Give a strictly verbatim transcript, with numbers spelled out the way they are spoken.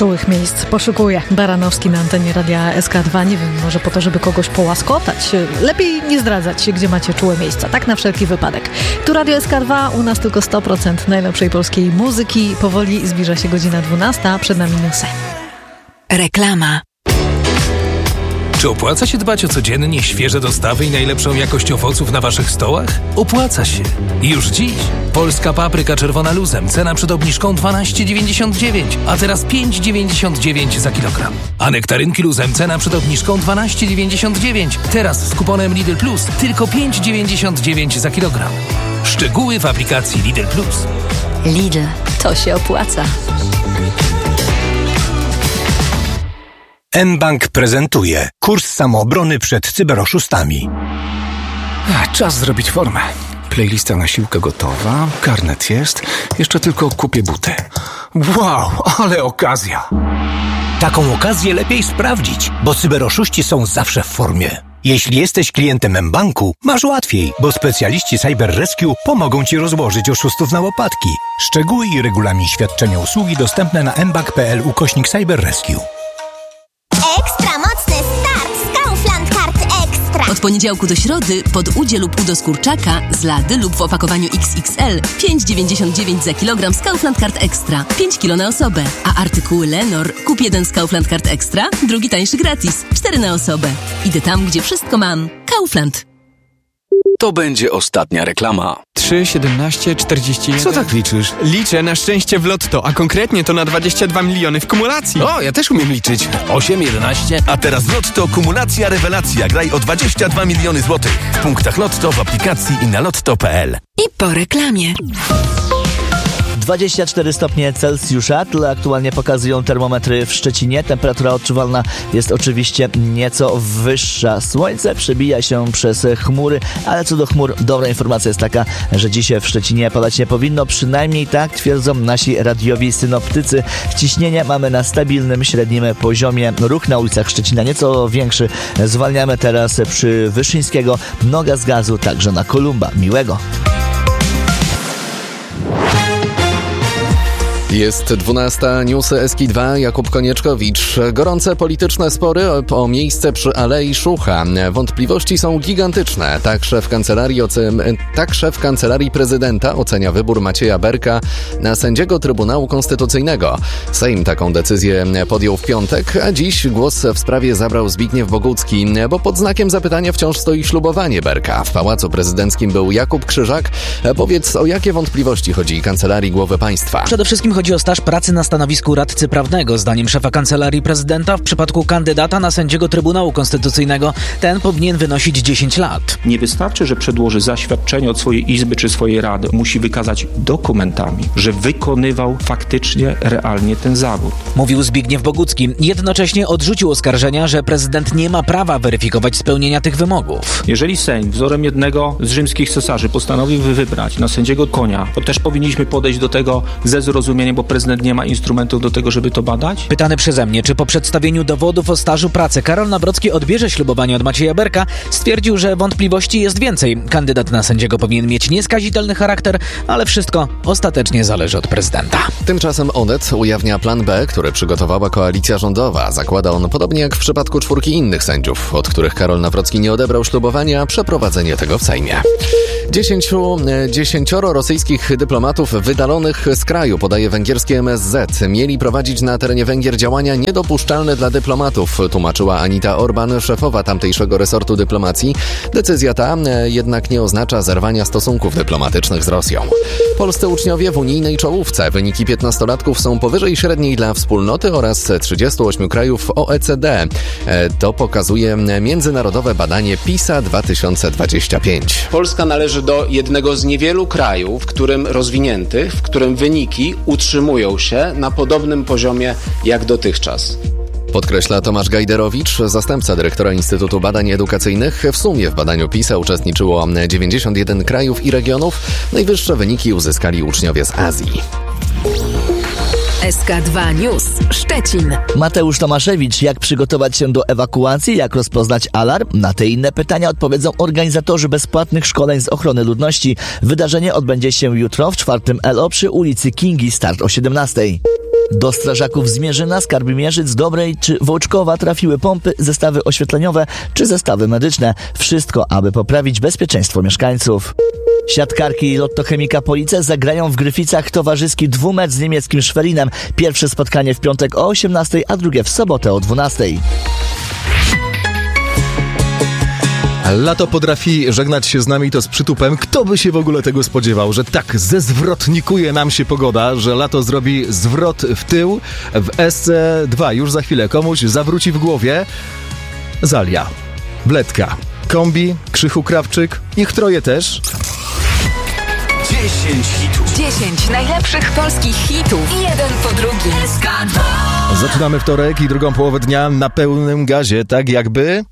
Czułych miejsc poszukuje Baranowski na antenie Radia S K dwa. Nie wiem, może po to, żeby kogoś połaskotać. Lepiej nie zdradzać, gdzie macie czułe miejsca. Tak na wszelki wypadek. Tu Radio S K dwa, u nas tylko sto procent najlepszej polskiej muzyki. Powoli zbliża się godzina dwunasta, przed nami newsy. Reklama. Czy opłaca się dbać o codziennie świeże dostawy i najlepszą jakość owoców na waszych stołach? Opłaca się. Już dziś. Polska papryka czerwona luzem. Cena przed obniżką dwanaście dziewięćdziesiąt dziewięć, a teraz pięć dziewięćdziesiąt dziewięć za kilogram. A nektarynki luzem. Cena przed obniżką dwanaście dziewięćdziesiąt dziewięć. Teraz z kuponem Lidl Plus tylko pięć dziewięćdziesiąt dziewięć za kilogram. Szczegóły w aplikacji Lidl Plus. Lidl, to się opłaca. mBank prezentuje kurs samoobrony przed cyberoszustami. A, czas zrobić formę. Playlista na siłkę gotowa, karnet jest, jeszcze tylko kupię buty. Wow, ale okazja! Taką okazję lepiej sprawdzić, bo cyberoszuści są zawsze w formie. Jeśli jesteś klientem mBanku, masz łatwiej, bo specjaliści Cyber Rescue pomogą Ci rozłożyć oszustów na łopatki. Szczegóły i regulamin świadczenia usługi dostępne na mbank.pl ukośnik Cyber Rescue. Ekstra mocny start z Kaufland Card Extra. Od poniedziałku do środy pod udzie lub udo z kurczaka z lady lub w opakowaniu X X L pięć dziewięćdziesiąt dziewięć za kilogram z Kaufland Card Extra. pięć kilo na osobę. A artykuły Lenor kup jeden z Kaufland Card Extra, drugi tańszy gratis. cztery na osobę. Idę tam, gdzie wszystko mam. Kaufland. To będzie ostatnia reklama. trzy, siedemnaście, czterdzieści jeden. Co tak liczysz? Liczę na szczęście w lotto, a konkretnie to na dwadzieścia dwa miliony w kumulacji. O, ja też umiem liczyć. osiem, jedenaście. A teraz Lotto kumulacja rewelacja. Graj o dwadzieścia dwa miliony złotych. W punktach Lotto, w aplikacji i na lotto kropka p l. I po reklamie. dwadzieścia cztery stopnie Celsjusza, tyle aktualnie pokazują termometry w Szczecinie. Temperatura odczuwalna jest oczywiście nieco wyższa. Słońce przebija się przez chmury, ale co do chmur, dobra informacja jest taka, że dzisiaj w Szczecinie padać nie powinno. Przynajmniej tak twierdzą nasi radiowi synoptycy. Ciśnienie mamy na stabilnym, średnim poziomie. Ruch na ulicach Szczecina nieco większy. Zwalniamy teraz przy Wyszyńskiego. Noga z gazu, także na Kolumba. Miłego. Jest dwunasta, newsy S K dwa, Jakub Konieczkowicz. Gorące polityczne spory o miejsce przy Alei Szucha. Wątpliwości są gigantyczne. Tak szef kancelarii, ocen... tak szef kancelarii prezydenta ocenia wybór Macieja Berka na sędziego Trybunału Konstytucyjnego. Sejm taką decyzję podjął w piątek, a dziś głos w sprawie zabrał Zbigniew Bogucki, bo pod znakiem zapytania wciąż stoi ślubowanie Berka. W Pałacu Prezydenckim był Jakub Krzyżak. Powiedz, o jakie wątpliwości chodzi Kancelarii Głowy Państwa? Przede wszystkim chodzi o staż pracy na stanowisku radcy prawnego. Zdaniem szefa Kancelarii Prezydenta w przypadku kandydata na sędziego Trybunału Konstytucyjnego ten powinien wynosić dziesięć lat. Nie wystarczy, że przedłoży zaświadczenie od swojej izby czy swojej rady. Musi wykazać dokumentami, że wykonywał faktycznie, realnie ten zawód. Mówił Zbigniew Bogucki. Jednocześnie odrzucił oskarżenia, że prezydent nie ma prawa weryfikować spełnienia tych wymogów. Jeżeli Sejm wzorem jednego z rzymskich cesarzy postanowił wybrać na sędziego Konia, to też powinniśmy podejść do tego ze zrozumieniem, bo prezydent nie ma instrumentów do tego, żeby to badać? Pytany przeze mnie, czy po przedstawieniu dowodów o stażu pracy Karol Nawrocki odbierze ślubowanie od Macieja Berka, stwierdził, że wątpliwości jest więcej. Kandydat na sędziego powinien mieć nieskazitelny charakter, ale wszystko ostatecznie zależy od prezydenta. Tymczasem Onet ujawnia plan B, który przygotowała koalicja rządowa. Zakłada on, podobnie jak w przypadku czwórki innych sędziów, od których Karol Nawrocki nie odebrał ślubowania, przeprowadzenie tego w Sejmie. Dziesięciu, dziesięcioro rosyjskich dyplomatów wydalonych z kraju, podaje węgierskie M S Z. Mieli prowadzić na terenie Węgier działania niedopuszczalne dla dyplomatów, tłumaczyła Anita Orban, szefowa tamtejszego resortu dyplomacji. Decyzja ta jednak nie oznacza zerwania stosunków dyplomatycznych z Rosją. Polscy uczniowie w unijnej czołówce. Wyniki piętnastolatków są powyżej średniej dla wspólnoty oraz trzydziestu ośmiu krajów O E C D. To pokazuje międzynarodowe badanie PISA dwa tysiące dwadzieścia pięć. Polska należy do jednego z niewielu krajów, w którym rozwiniętych, w którym wyniki utrzymują się na podobnym poziomie jak dotychczas. Podkreśla Tomasz Gajderowicz, zastępca dyrektora Instytutu Badań Edukacyjnych. W sumie w badaniu PISA uczestniczyło dziewięćdziesiąt jeden krajów i regionów. Najwyższe wyniki uzyskali uczniowie z Azji. S K dwa News Szczecin. Mateusz Tomaszewicz, jak przygotować się do ewakuacji, jak rozpoznać alarm? Na te inne pytania odpowiedzą organizatorzy bezpłatnych szkoleń z ochrony ludności. Wydarzenie odbędzie się jutro w czwartym L O przy ulicy Kingi, start o siedemnastej. Do strażaków z Mierzyna, Skarbimierzyc, Dobrej czy Wołczkowa trafiły pompy, zestawy oświetleniowe czy zestawy medyczne. Wszystko, aby poprawić bezpieczeństwo mieszkańców. Siatkarki Lotto Chemika Police zagrają w Gryficach towarzyski dwumecz z niemieckim Schwerinem. Pierwsze spotkanie w piątek o osiemnastej, a drugie w sobotę o dwunastej. Lato potrafi żegnać się z nami to z przytupem. Kto by się w ogóle tego spodziewał, że tak zezwrotnikuje nam się pogoda, że lato zrobi zwrot w tył. W S C dwa już za chwilę komuś zawróci w głowie Zalia, Bledka, Kombi, Krzychu Krawczyk, ich troje też. dziesięć hitów. dziesięć najlepszych polskich hitów. Jeden po drugim. Zaczynamy wtorek i drugą połowę dnia na pełnym gazie, tak jakby...